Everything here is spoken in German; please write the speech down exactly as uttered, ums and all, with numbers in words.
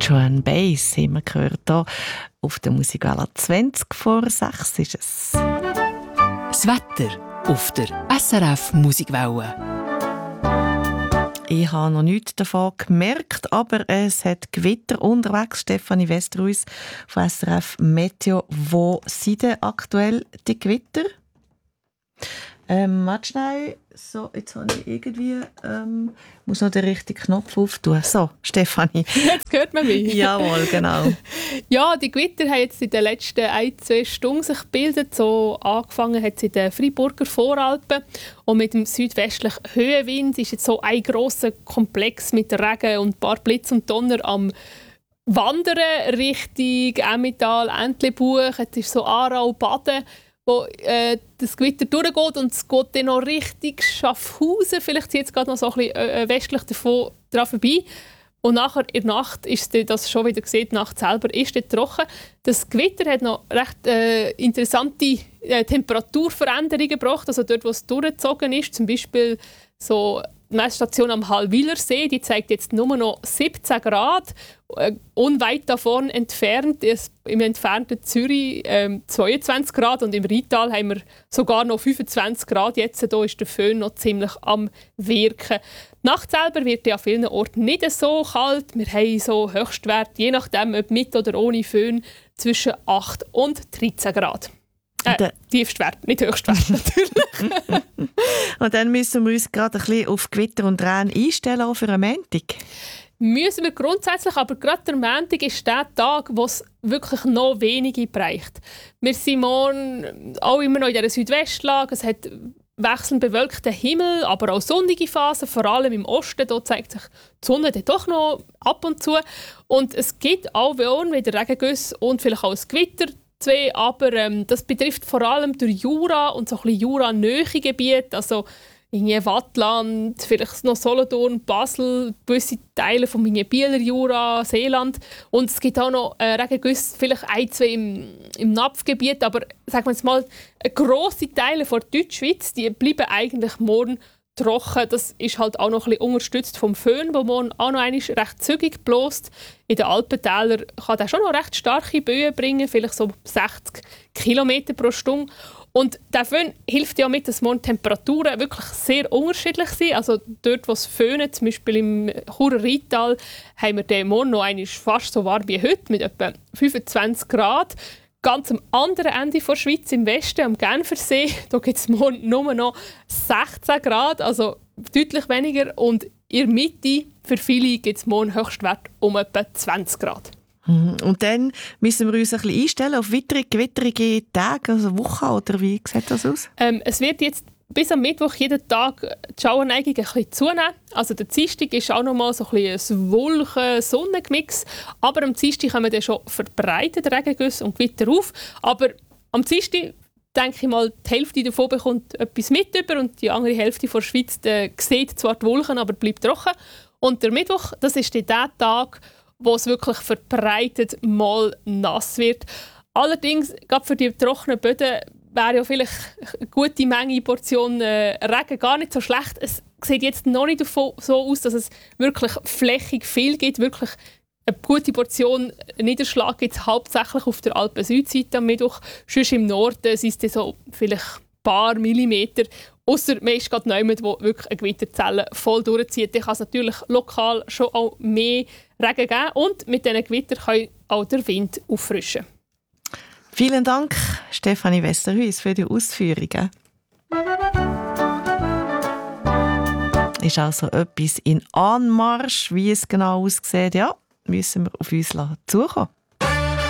Joan Baez haben wir gehört hier auf der Musikwelle. zwanzig vor sechs ist es. Das Wetter auf der S R F Musikwelle. Ich habe noch nichts davon gemerkt, aber es hat Gewitter unterwegs. Stefanie Westerhuis von S R F Meteo. Wo sind denn aktuell die Gewitter? Ähm, warte schnell. So, jetzt habe ich irgendwie... Ähm, muss noch den richtigen Knopf auftun. So, Stefanie. Jetzt hört man mich. Jawohl, genau. Ja, die Gewitter haben jetzt in den letzten ein, zwei Stunden sich gebildet. So angefangen hat es in den Freiburger Voralpen. Und mit dem südwestlichen Höhenwind ist jetzt so ein grosser Komplex mit Regen und ein paar Blitz und Donner am Wandern Richtung Emmental, Entlebuch. Jetzt ist so Aarau, Baden, wo äh, das Gewitter durchgeht und es geht dann noch Richtung Schaffhausen. Vielleicht zieht es gerade noch so ein bisschen äh, westlich davon dran vorbei. Und nachher in der Nacht ist das schon wieder gesehen, die Nacht selber ist dort trocken. Das Gewitter hat noch recht äh, interessante äh, Temperaturveränderungen gebracht. Also dort, wo es durchgezogen ist, zum Beispiel so die Messstation am Hallwilersee, die zeigt jetzt nur noch siebzehn Grad. Äh, unweit davon entfernt, ist im entfernten Zürich äh, zweiundzwanzig Grad und im Rheintal haben wir sogar noch fünfundzwanzig Grad. Jetzt hier ist der Föhn noch ziemlich am Wirken. Die Nacht selber wird ja an vielen Orten nicht so kalt. Wir haben so Höchstwerte, je nachdem ob mit oder ohne Föhn, zwischen acht und dreizehn Grad. Äh, Tiefstwert, nicht Höchstwert natürlich. Und dann müssen wir uns gerade ein bisschen auf Gewitter und Regen einstellen, auch für einen Montag. Müssen wir grundsätzlich, aber gerade der Montag ist der Tag, wo es wirklich noch wenige bereicht. Wir sind morgen auch immer noch in dieser Südwestlage. Es hat wechselnd bewölkten Himmel, aber auch sonnige Phasen, vor allem im Osten. Da zeigt sich die Sonne dann doch noch ab und zu. Und es gibt auch wieder Regengüsse und vielleicht auch ein Gewitter. Zwei, aber ähm, das betrifft vor allem den Jura und so ein bisschen Jura-nähe Gebiete, also irgendwie Wattland, vielleicht noch Solothurn, Basel, gewisse Teile vom Bieler Jura, Seeland und es gibt auch noch äh, Regengüsse, vielleicht ein, zwei im, im Napfgebiet, aber sagen wir jetzt mal, grosse Teile der Deutschschweiz, die bleiben eigentlich morgen trocken. Das ist halt auch noch ein bisschen unterstützt vom Föhn, wo morgen auch noch einmal recht zügig bläst. In den Alpentälern kann der schon noch recht starke Böen bringen, vielleicht so sechzig Kilometer pro Stunde. Und der Föhn hilft ja mit, dass morgen die Temperaturen wirklich sehr unterschiedlich sind. Also dort, wo es föhnt, zum Beispiel im Churer Rheintal, haben wir den morgen noch einmal fast so warm wie heute, mit etwa fünfundzwanzig Grad. Ganz am anderen Ende der Schweiz, im Westen, am Genfersee, da gibt es morgen nur noch sechzehn Grad, also deutlich weniger. Und in der Mitte, für viele, gibt es morgen Höchstwert um etwa zwanzig Grad. Und dann müssen wir uns ein bisschen einstellen auf weitere gewitterige Tage, also Wochen, oder wie sieht das aus? Ähm, es wird jetzt bis am Mittwoch jeden Tag die Schauerneigung ein bisschen zunehmen. Also der Dienstag ist auch noch mal so ein bisschen ein Wolken-Sonnenmix. Aber am Dienstag kommen dann schon verbreitete Regengüsse und Gewitter auf. Aber am Dienstag, denke ich mal, die Hälfte davon bekommt etwas mit über und die andere Hälfte der Schweiz die sieht zwar die Wolken, aber bleibt trocken. Und der Mittwoch, das ist dann der Tag, wo es wirklich verbreitet mal nass wird. Allerdings, gerade für die trockenen Böden, wäre ja vielleicht eine gute Menge Portion äh, Regen gar nicht so schlecht. Es sieht jetzt noch nicht so aus, dass es wirklich flächig viel gibt. Wirklich eine gute Portion Niederschlag gibt es hauptsächlich auf der Alpen-Südseite am Mittwoch. Sonst im Norden sind es so vielleicht ein paar Millimeter. Ausser man ist gerade niemand, wo wirklich eine Gewitterzelle voll durchzieht. Dann kann es natürlich lokal schon auch mehr Regen geben. Und mit diesen Gewittern kann auch der Wind auffrischen. Vielen Dank, Stefanie Westerhuis, für die Ausführungen. Ist also etwas in Anmarsch, wie es genau aussieht. Ja, müssen wir auf uns zukommen.